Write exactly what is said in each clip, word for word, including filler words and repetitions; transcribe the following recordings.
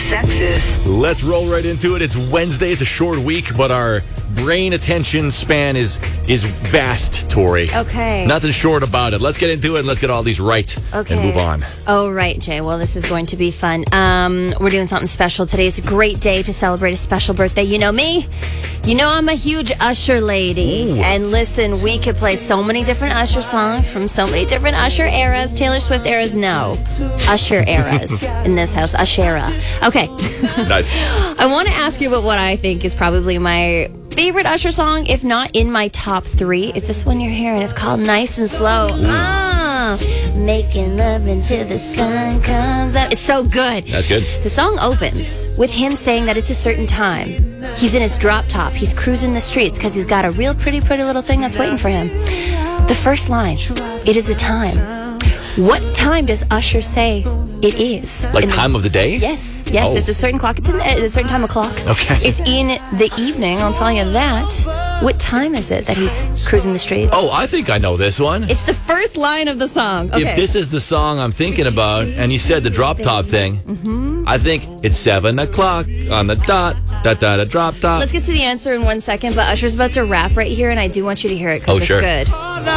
sexes. Let's roll right into it. It's Wednesday. It's a short week, but our brain attention span is is vast, Tori. Okay. Nothing short about it. Let's get into it and let's get all these right Okay. and move on. Oh, right, Jay. Well, this is going to be fun. Um, we're doing something special. Today is a great day to celebrate a special birthday. You know me. You know I'm a huge Usher lady. Ooh. And listen, we could play so many different Usher songs from so many different Usher eras. Taylor Swift eras, no. Usher eras in this house. Ushera. Okay. Nice. I want to ask you about what I think is probably my favorite Usher song, if not in my top three. It's this one you're hearing. It's called Nice and Slow. Ah, making love until the sun comes up. It's so good. That's good. The song opens with him saying that it's a certain time. He's in his drop top. He's cruising the streets because he's got a real pretty, pretty little thing that's waiting for him. The first line, it is a time. What time does Usher say it is? Like In the- time of the day? Yes, yes. Oh. It's a certain clock. It's in it's a certain time o'clock. Okay. It's in the evening. I'll tell you that. What time is it that he's cruising the streets? Oh, I think I know this one. It's the first line of the song. Okay. If this is the song I'm thinking about, and you said the drop top thing, Mm-hmm. I think it's seven o'clock on the dot, da da da drop top. Let's get to the answer in one second, but Usher's about to rap right here, and I do want you to hear it because Oh, it's sure. good.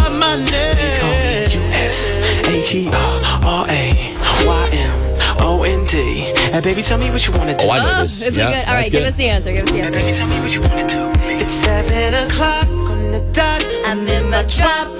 H E R R A Y M O N D. Hey, baby, tell me what you want to do. Oh, I know Oh, this. is Yeah, it good? All that's right, give us the answer. Give us the Hey, answer. baby, tell me what you want to do. It's seven o'clock on the dot. I'm in my drop.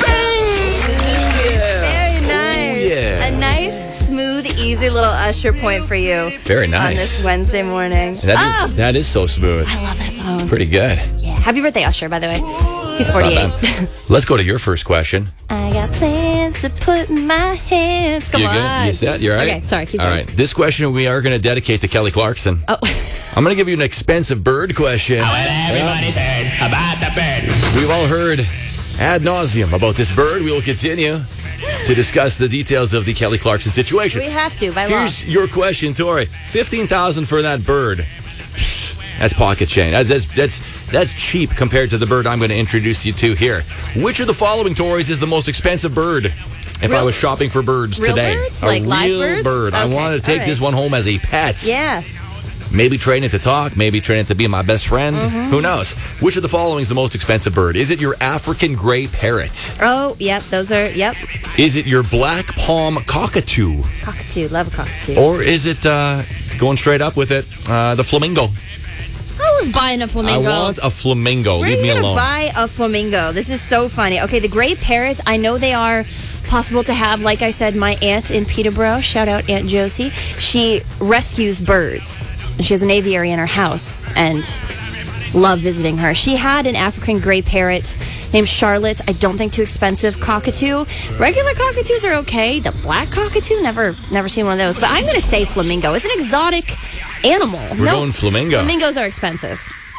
Very nice. yeah. A nice, smooth, easy little Usher point for you. Very On nice. this Wednesday morning. That is, oh, that is so smooth. I love that song. Pretty good. Yeah. Happy birthday, Usher, by the way. He's That's not forty-eight. bad. Let's go to your first question. I got plans to put in my hands. Come you on. good? You set? You all right? Okay, sorry. Keep all going. right. This question we are going to dedicate to Kelly Clarkson. Oh. I'm going to give you an expensive bird question. Well, everybody's heard about the bird. We've all heard ad nauseum about this bird. We will continue to discuss the details of the Kelly Clarkson situation. We have to, by law. Here's your question, Tori. fifteen thousand dollars for that bird. That's pocket change. That's, that's that's that's cheap compared to the bird I'm going to introduce you to here. Which of the following, Tories, is the most expensive bird? If Real- I was shopping for birds real today, birds? a Like real live birds? bird. I Okay, wanted to take all this right. one home as a pet. Yeah. Maybe train it to talk. Maybe train it to be my best friend. Mm-hmm. Who knows? Which of the following is the most expensive bird? Is it your African gray parrot? Oh, yep. Those are, yep. Is it your black palm cockatoo? Cockatoo. Love a cockatoo. Or is it, uh, going straight up with it, uh, the flamingo? Who's buying a flamingo? I want a flamingo. Where Leave are me you gonna alone. buy a flamingo? This is so funny. Okay, the gray parrot, I know they are possible to have. Like I said, my aunt in Peterborough, shout out Aunt Josie, she rescues birds. And she has an aviary in her house and love visiting her. She had an African gray parrot named Charlotte. I don't think too expensive. Cockatoo. Regular cockatoos are okay. The black cockatoo, never never seen one of those. But I'm going to say flamingo. It's an exotic animal. We're No, going flamingo. Flamingos are expensive.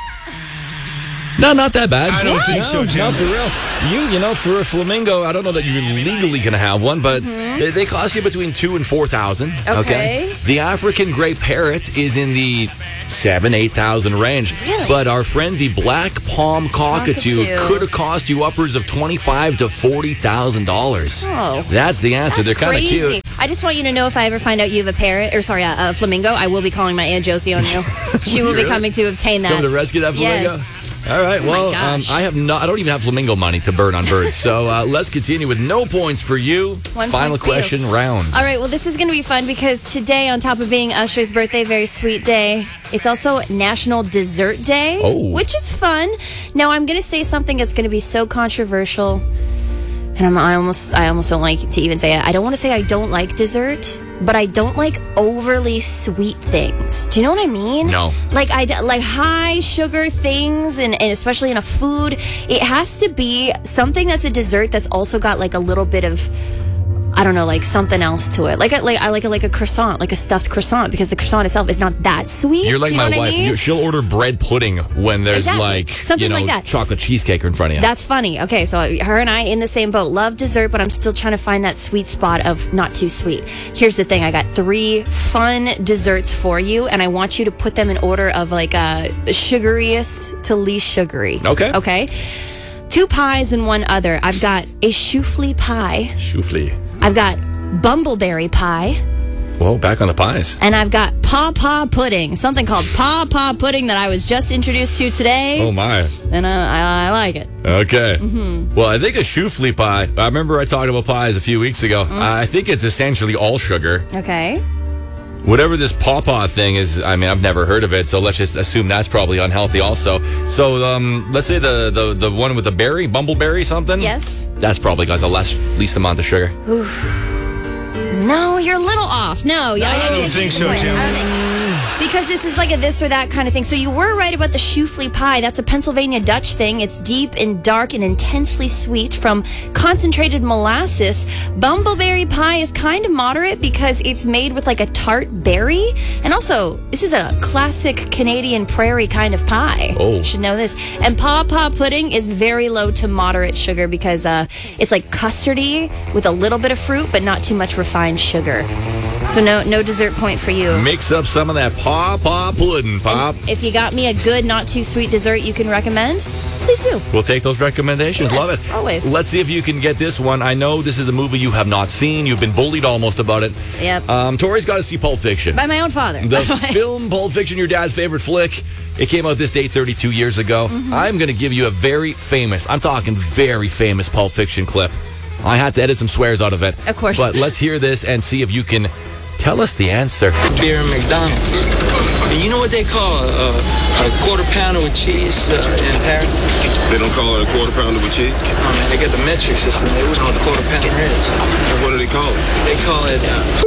No, not that bad. I don't What? think so, No, Jim. not for real. You, you know, for a flamingo, I don't know that you're legally going to have one, but they, they cost you between two and four thousand. Mm-hmm. Okay. The African gray parrot is in the seven, eight thousand range. Really? But our friend, the black palm cockatoo, Cockatoo. could have cost you upwards of twenty-five to forty thousand dollars. Oh. That's the answer. That's They're kind of crazy. cute. I just want you to know if I ever find out you have a parrot, or sorry, a, a flamingo, I will be calling my Aunt Josie on you. She will be Really? coming to obtain that. Come to rescue that flamingo. Yes. All right. Oh my Well, um, gosh. I have not. I don't even have flamingo money to burn on birds. So uh, let's continue with no points for you. One Final point for you. question round. All right, well, this is going to be fun because today, on top of being Usher's birthday, very sweet day, it's also National Dessert Day, Oh. which is fun. Now, I'm going to say something that's going to be so controversial, and I'm, I almost, I almost don't like to even say it. I don't want to say I don't like dessert, but I don't like overly sweet things. Do you know what I mean? No. Like I d- like high sugar things, and, and especially in a food, it has to be something that's a dessert that's also got like a little bit of, I don't know, like something else to it. Like I like I like a, like a croissant, like a stuffed croissant, because the croissant itself is not that sweet. You're like Do you know my what I wife. mean? You- She'll order bread pudding when there's Exactly. like Something you know like that. chocolate cheesecake in front of you. That's funny. Okay, so her and I in the same boat. Love dessert, but I'm still trying to find that sweet spot of not too sweet. Here's the thing. I got three fun desserts for you, and I want you to put them in order of like uh, sugariest to least sugary. Okay. Okay. Two pies and one other. I've got a choufle pie. Choufle. I've got bumbleberry pie. Whoa, back on the pies. And I've got Paw-Paw Pudding, something called Paw-Paw Pudding that I was just introduced to today. Oh, my. And uh, I, I like it. Okay. Mm-hmm. Well, I think a choufle pie, I remember I talked about pies a few weeks ago. Mm. I think it's essentially all sugar. Okay. Whatever this Paw-Paw thing is, I mean, I've never heard of it, so let's just assume that's probably unhealthy also. So, um, let's say the, the, the one with the berry, bumbleberry something? Yes. That's probably got the less, least amount of sugar. Oof. No, you're a little off. No, yeah, I don't think so, Jim. I don't think, because this is like a this or that kind of thing. So you were right about the choufle pie. That's a Pennsylvania Dutch thing. It's deep and dark and intensely sweet from concentrated molasses. Bumbleberry pie is kind of moderate because it's made with like a tart berry. And also, this is a classic Canadian prairie kind of pie. Oh. You should know this. And Paw-Paw Pudding is very low to moderate sugar because uh, it's like custardy with a little bit of fruit, but not too much refined sugar. So no no dessert point for you. Mix up some of that Paw-Paw pudding, Pop. And if you got me a good, not too sweet dessert you can recommend, please do. We'll take those recommendations. Yes, Love it. always. Let's see if you can get this one. I know this is a movie you have not seen. You've been bullied almost about it. Yep. Um, Tori's got to see Pulp Fiction. By my own father. The film Pulp Fiction, your dad's favorite flick. It came out this day thirty-two years ago. Mm-hmm. I'm going to give you a very famous, I'm talking very famous Pulp Fiction clip. I had to edit some swears out of it. Of course. But let's hear this and see if you can tell us the answer. Beer and McDonald's. And you know what they call a, a, a quarter pounder with cheese uh, in Paris? They don't call it a quarter pounder with cheese? Oh, man, they got the metric system. They wouldn't know what a quarter pounder is. And what do they call it? They call it... Uh,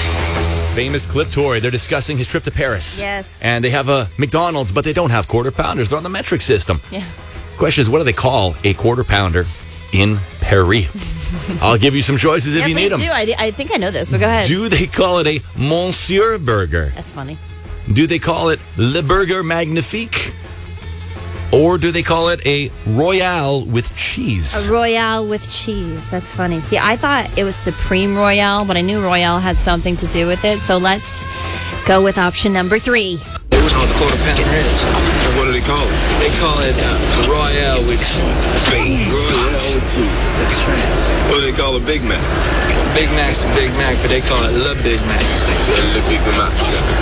Famous clip, Tori. They're discussing his trip to Paris. Yes. And they have a McDonald's, but they don't have quarter pounders. They're on the metric system. Yeah. Question is, what do they call a quarter pounder in Paris? I'll give you some choices if yeah, you need them. do. I, I think I know this, but go ahead. Do they call it a Monsieur Burger? That's funny. Do they call it Le Burger Magnifique? Or do they call it a Royale with cheese? A Royale with cheese. That's funny. See, I thought it was Supreme Royale, but I knew Royale had something to do with it. So let's go with option number three. They wouldn't know what a quarter pounder is. And what do they call it? They call it uh, Royale with cheese. Royale with cheese. That's right. What do they call a Big Mac? Big Mac's a Big Mac, but they call it Le Big Mac. Le Big Mac.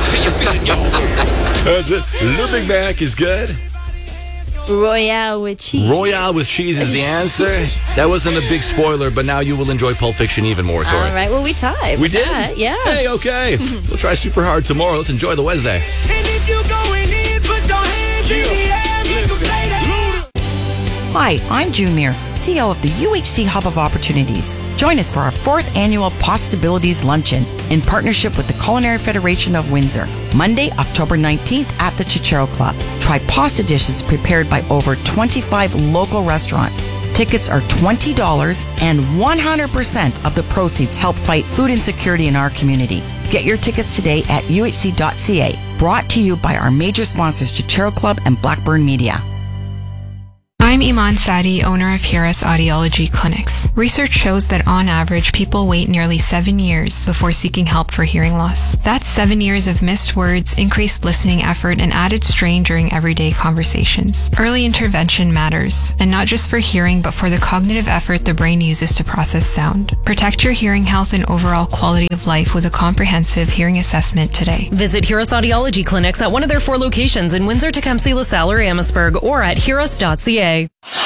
That's it. Le Big Mac is good. Royale with cheese. Royale with cheese is the answer. That wasn't a big spoiler, but now you will enjoy Pulp Fiction even more, Tori. All right. Well, we tied. We did? That, yeah. Hey, okay. We'll try super hard tomorrow. Let's enjoy the Wednesday. And if you going in, put your hands in the air, make 'em play that. Hi, I'm June Muir, C E O of the U H C Hub of Opportunities. Join us for our fourth annual Possibilities Luncheon in partnership with the Culinary Federation of Windsor, Monday, October nineteenth at the Cicero Club. Try pasta dishes prepared by over twenty-five local restaurants. Tickets are twenty dollars and one hundred percent of the proceeds help fight food insecurity in our community. Get your tickets today at U H C dot C A. Brought to you by our major sponsors, Cicero Club and Blackburn Media. I'm Iman Sadi, owner of Hiras Audiology Clinics. Research shows that on average, people wait nearly seven years before seeking help for hearing loss. That's seven years of missed words, increased listening effort, and added strain during everyday conversations. Early intervention matters, and not just for hearing, but for the cognitive effort the brain uses to process sound. Protect your hearing health and overall quality of life with a comprehensive hearing assessment today. Visit Hiras Audiology Clinics at one of their four locations in Windsor, Tecumseh, LaSalle, or Amherstburg, or at hiras dot C A.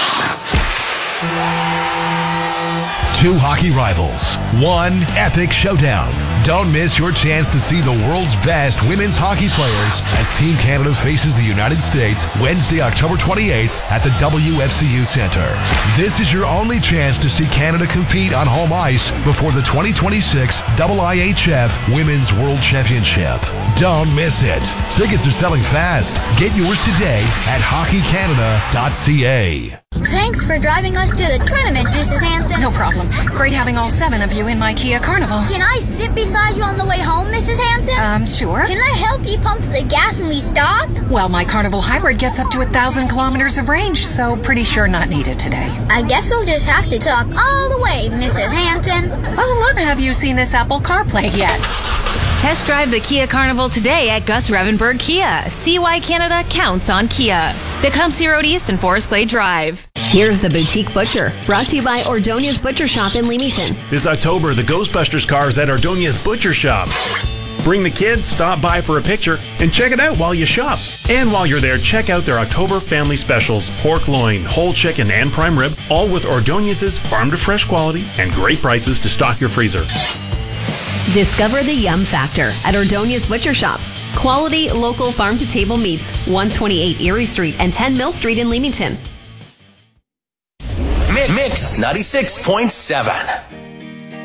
Two hockey rivals, one epic showdown. Don't miss your chance to see the world's best women's hockey players as Team Canada faces the United States Wednesday, October twenty-eighth at the W F C U Centre. This is your only chance to see Canada compete on home ice before the twenty twenty-six I H F Women's World Championship. Don't miss it. Tickets are selling fast. Get yours today at hockey canada dot C A. Thanks for driving us to the tournament, Missus Hanson. No problem. Great having all seven of you in my Kia Carnival. Can I sit beside you on the way home, Missus Hanson? Um, sure. Can I help you pump the gas when we stop? Well, my Carnival Hybrid gets up to a thousand kilometers of range, so pretty sure not needed today. I guess we'll just have to talk all the way, Missus Hanson. Oh, look, have you seen this Apple CarPlay yet? Test drive the Kia Carnival today at Gus Revenberg Kia. See why Canada counts on Kia. Tecumseh Road East and Forest Glade Drive. Here's the Boutique Butcher, brought to you by Ordonia's Butcher Shop in Leamington. This October, the Ghostbusters cars at Ordonia's Butcher Shop. Bring the kids, stop by for a picture, and check it out while you shop. And while you're there, check out their October family specials: pork loin, whole chicken, and prime rib, all with Ordonez's farm-to-fresh quality and great prices to stock your freezer. Discover the Yum Factor at Ordonez Butcher Shop. Quality, local farm-to-table meats, one twenty-eight Erie Street and ten Mill Street in Leamington. Mix, Mix ninety-six point seven.